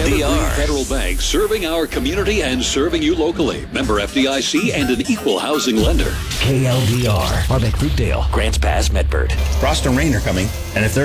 KLDR. Federal Bank, serving our community and serving you locally. Member FDIC and an equal housing lender. KLDR. Arbec Fruitdale. Grants Pass, Medford. Frost and rain are coming, and if they're